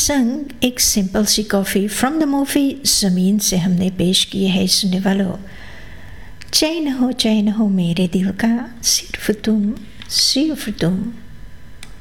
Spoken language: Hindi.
संग एक simple C coffee from the movie ज़मीन से हमने पेश किए है सुनने वालों। चैन हो मेरे दिल का सिर्फ तुम